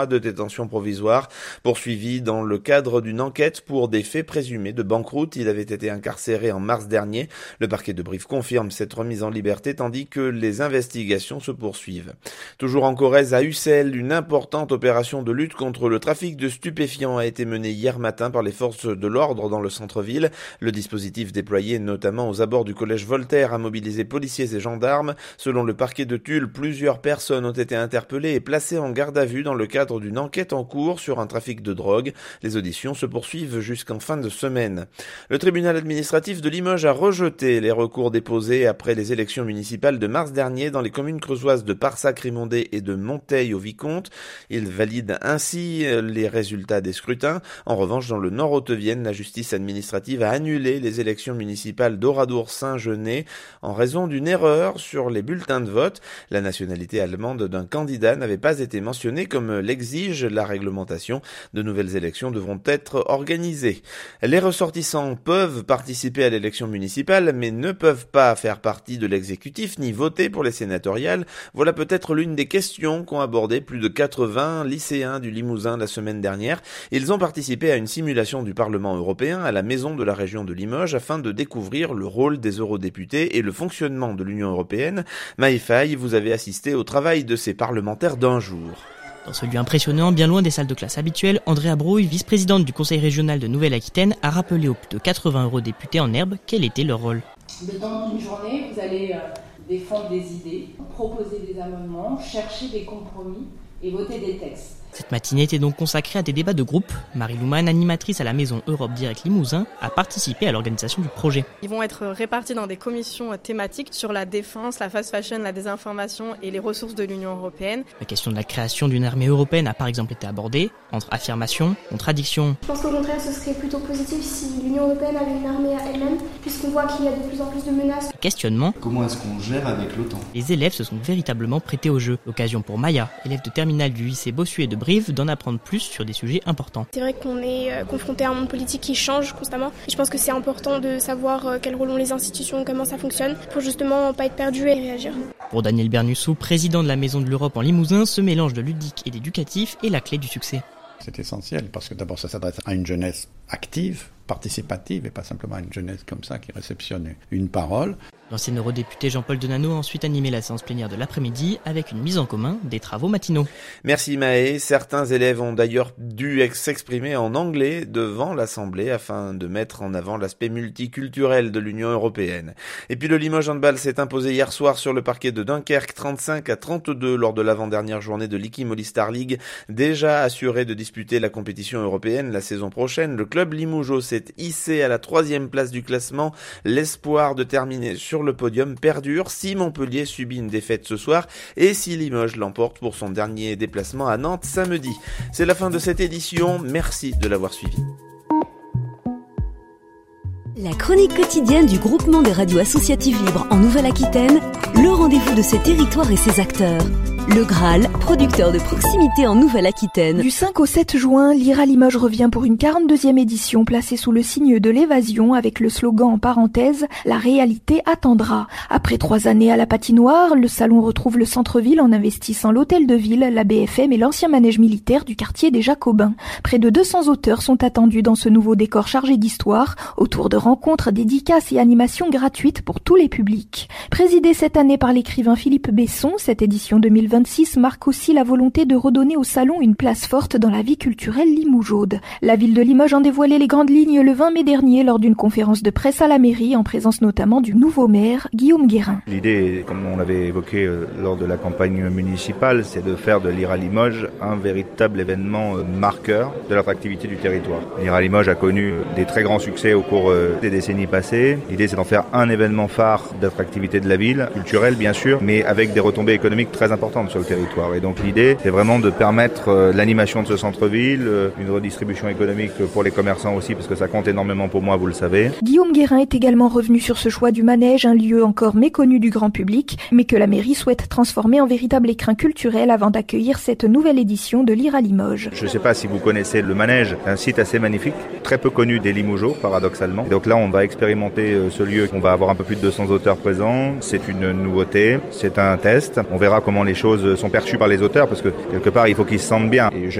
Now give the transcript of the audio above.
de détention provisoire, poursuivi dans le cadre d'une enquête pour des faits présumés de banqueroute. Il avait été incarcéré en mars dernier. Le parquet de Brive confirme cette remise en liberté tandis que les investigations se poursuivent. Toujours en Corrèze, à Ussel, une importante opération de lutte contre le trafic de stupéfiants a été menée hier matin par les forces de l'ordre dans le centre-ville. Le dispositif déployé notamment aux abords du collège Voltaire a mobilisé policiers et gendarmes. Selon le parquet de Tulle, plusieurs personnes ont été interpellées et placées en garde à vue dans le cadre d'une enquête en cours sur un trafic de drogue. Les auditions se poursuivent jusqu'en fin de semaine. Le tribunal administratif de Limoges a rejeté les recours déposés après les élections municipales de mars dernier dans les communes creusoises de Parsac-Rimondé et de Monteil-au-Vicomte. Il valide ainsi les résultats des scrutins. En revanche, dans le Nord-Haute-Vienne, la justice administrative a annulé les élections municipales d'Oradour-Saint-Genès en raison d'une erreur sur les bulletins de vote. La nationalité allemande d'un candidat n'avait pas été mentionnée comme l'exige la réglementation. De nouvelles élections devront être organisées. Les ressortissants peuvent participer à l'élection municipale, mais ne peuvent pas faire partie de l'exécutif ni voter pour les sénatoriales. Voilà peut-être l'une des questions qu'ont abordé plus de 80 lycéens du Limousin la semaine dernière. Ils ont participé à une simulation du Parlement européen à la maison de la région de Limoges afin de découvrir le rôle des eurodéputés et le fonctionnement de l'Union européenne. Maëfaï, vous avez assisté au travail de ces parlementaires d'un jour. Dans ce lieu impressionnant, bien loin des salles de classe habituelles, Andrea Brouille, vice-présidente du Conseil régional de Nouvelle-Aquitaine, a rappelé aux plus de 80 eurodéputés en herbe quel était leur rôle. Dans une journée, vous allez défendre des idées, proposer des amendements, chercher des compromis et voter des textes. Cette matinée était donc consacrée à des débats de groupe. Marie Louman, animatrice à la maison Europe Direct Limousin, a participé à l'organisation du projet. Ils vont être répartis dans des commissions thématiques sur la défense, la fast fashion, la désinformation et les ressources de l'Union européenne. La question de la création d'une armée européenne a par exemple été abordée, entre affirmation, contradiction. Je pense qu'au contraire, ce serait plutôt positif si l'Union européenne avait une armée à elle-même, puisqu'on voit qu'il y a de plus en plus de menaces. Questionnement. Comment est-ce qu'on gère avec l'OTAN ? Les élèves se sont véritablement prêtés au jeu. L'occasion pour Maya, élève de terminale du lycée Bossuet de Brive, d'en apprendre plus sur des sujets importants. C'est vrai qu'on est confronté à un monde politique qui change constamment. Et je pense que c'est important de savoir quel rôle ont les institutions, comment ça fonctionne, pour justement pas être perdu et réagir. Pour Daniel Bernussou, président de la Maison de l'Europe en Limousin, ce mélange de ludique et d'éducatif est la clé du succès. C'est essentiel parce que d'abord ça s'adresse à une jeunesse active, participative et pas simplement à une jeunesse comme ça qui réceptionne une parole. L'ancien eurodéputé Jean-Paul Denano a ensuite animé la séance plénière de l'après-midi avec une mise en commun des travaux matinaux. Merci Maë. Certains élèves ont d'ailleurs dû s'exprimer en anglais devant l'Assemblée afin de mettre en avant l'aspect multiculturel de l'Union européenne. Et puis le Limoges Handball s'est imposé hier soir sur le parquet de Dunkerque 35-32 lors de l'avant-dernière journée de l'Iki Moly Star League. Déjà assuré de disputer la compétition européenne la saison prochaine, le club limougeot s'est hissé à la 3e place du classement. L'espoir de terminer sur le podium perdure si Montpellier subit une défaite ce soir et si Limoges l'emporte pour son dernier déplacement à Nantes samedi. C'est la fin de cette édition. Merci de l'avoir suivi. La chronique quotidienne du groupement des radios associatives libres en Nouvelle-Aquitaine, le rendez-vous de ses territoires et ses acteurs. Le Graal, producteur de proximité en Nouvelle-Aquitaine. Du 5 au 7 juin, l'IRA Limoges revient pour une 42e édition placée sous le signe de l'évasion avec le slogan en parenthèse « La réalité attendra ». Après 3 années à la patinoire, le salon retrouve le centre-ville en investissant l'hôtel de ville, la BFM et l'ancien manège militaire du quartier des Jacobins. Près de 200 auteurs sont attendus dans ce nouveau décor chargé d'histoire, autour de rencontres, dédicaces et animations gratuites pour tous les publics. Présidée cette année par l'écrivain Philippe Besson, cette édition 2026 marque aussi la volonté de redonner au salon une place forte dans la vie culturelle limougeaude. La ville de Limoges en dévoilait les grandes lignes le 20 mai dernier lors d'une conférence de presse à la mairie en présence notamment du nouveau maire Guillaume Guérin. L'idée, comme on l'avait évoqué lors de la campagne municipale, c'est de faire de l'IRA Limoges un véritable événement marqueur de l'attractivité du territoire. L'IRA Limoges a connu des très grands succès au cours des décennies passées. L'idée, c'est d'en faire un événement phare d'attractivité de la ville, culturel bien sûr, mais avec des retombées économiques très importantes sur le territoire. Et donc l'idée, c'est vraiment de permettre l'animation de ce centre-ville, une redistribution économique pour les commerçants aussi, parce que ça compte énormément pour moi, vous le savez. Guillaume Guérin est également revenu sur ce choix du manège, un lieu encore méconnu du grand public, mais que la mairie souhaite transformer en véritable écrin culturel avant d'accueillir cette nouvelle édition de l'IRA Limoges. Je ne sais pas si vous connaissez le manège, un site assez magnifique, très peu connu des Limougeaux, paradoxalement. Et donc là, on va expérimenter ce lieu, on va avoir un peu plus de 200 auteurs présents, c'est une nouveauté, c'est un test, on verra comment les choses choses sont perçues par les auteurs, parce que quelque part il faut qu'ils se sentent bien. Et